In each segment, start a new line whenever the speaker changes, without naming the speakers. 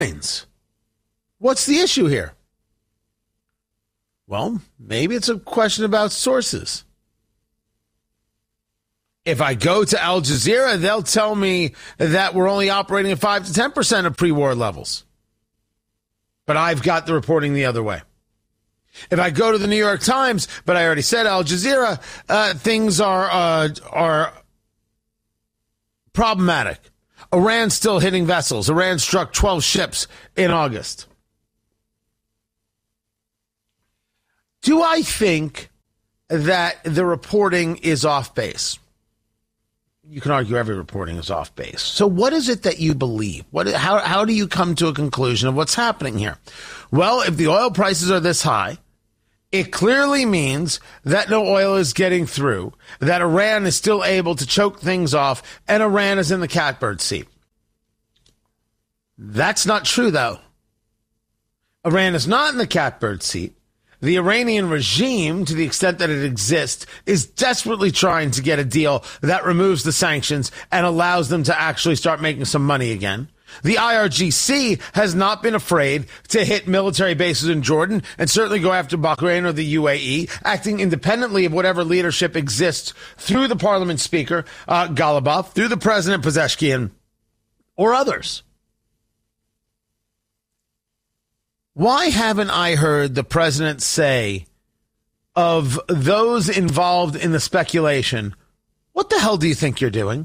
What's the issue here? Well, maybe it's a question about sources. If I go to Al Jazeera, they'll tell me that we're only operating at 5 to 10% of pre-war levels. But I've got the reporting the other way. If I go to the New York Times, but I already said Al Jazeera, things are problematic. Iran's still hitting vessels. Iran struck 12 ships in August. Do I think that the reporting is off base? You can argue every reporting is off base. So what is it that you believe? How do you come to a conclusion of what's happening here? Well, if the oil prices are this high, it clearly means that no oil is getting through, that Iran is still able to choke things off, and Iran is in the catbird seat. That's not true, though. Iran is not in the catbird seat. The Iranian regime, to the extent that it exists, is desperately trying to get a deal that removes the sanctions and allows them to actually start making some money again. The IRGC has not been afraid to hit military bases in Jordan and certainly go after Bahrain or the UAE, acting independently of whatever leadership exists through the parliament speaker, Ghalibaf, through the president, Pezeshkian, or others. Why haven't I heard the president say of those involved in the speculation, what the hell do you think you're doing?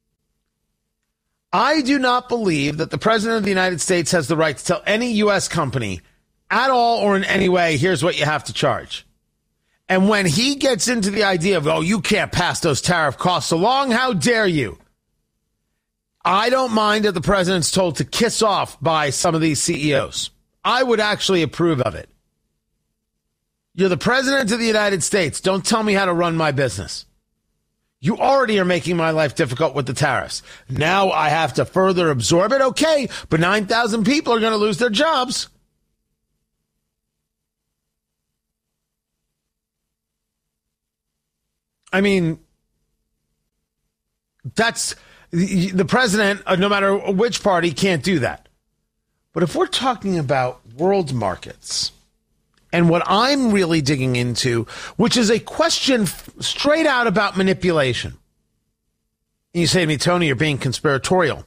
I do not believe that the president of the United States has the right to tell any U.S. company at all or in any way, here's what you have to charge. And when he gets into the idea of, oh, you can't pass those tariff costs along, how dare you? I don't mind that the president's told to kiss off by some of these CEOs. I would actually approve of it. You're the president of the United States. Don't tell me how to run my business. You already are making my life difficult with the tariffs. Now I have to further absorb it. Okay, but 9,000 people are going to lose their jobs. I mean, that's the president, no matter which party, can't do that. But if we're talking about world markets and what I'm really digging into, which is a question straight out about manipulation. And you say to me, Tony, you're being conspiratorial.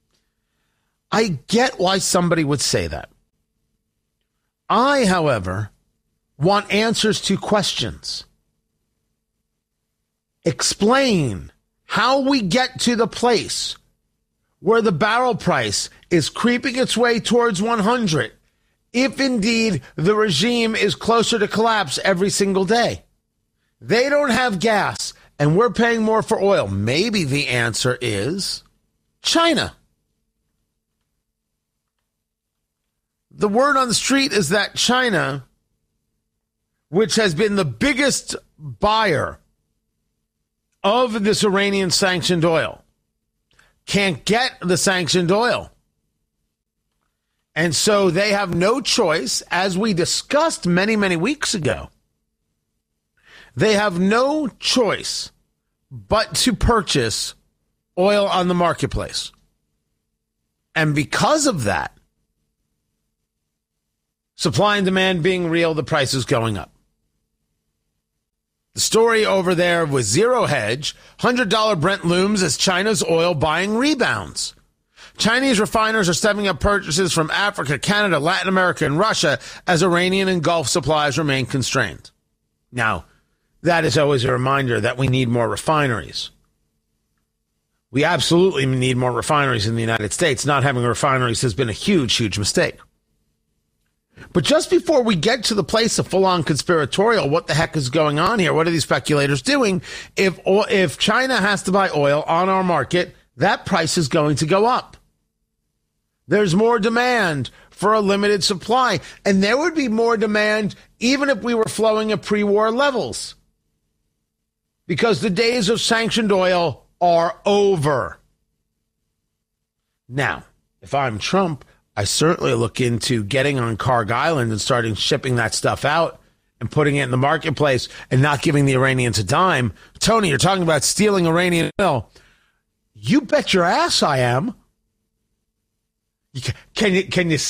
I get why somebody would say that. I, however, want answers to questions. Explain how we get to the place where the barrel price is creeping its way towards 100, if indeed the regime is closer to collapse every single day. They don't have gas, and we're paying more for oil. Maybe the answer is China. The word on the street is that China, which has been the biggest buyer of this Iranian sanctioned oil, can't get the sanctioned oil. And so they have no choice, as we discussed many, many weeks ago. They have no choice but to purchase oil on the marketplace. And because of that, supply and demand being real, the price is going up. The story over there with Zero Hedge, $100 Brent looms as China's oil buying rebounds. Chinese refiners are stepping up purchases from Africa, Canada, Latin America, and Russia as Iranian and Gulf supplies remain constrained. Now, that is always a reminder that we need more refineries. We absolutely need more refineries in the United States. Not having refineries has been a huge, huge mistake. But just before we get to the place of full-on conspiratorial, what the heck is going on here? What are these speculators doing? If China has to buy oil on our market, that price is going to go up. There's more demand for a limited supply. And there would be more demand even if we were flowing at pre-war levels. Because the days of sanctioned oil are over. Now, if I'm Trump, I certainly look into getting on Karg Island and starting shipping that stuff out and putting it in the marketplace and not giving the Iranians a dime. Tony, you're talking about stealing Iranian oil. You bet your ass I am. Can you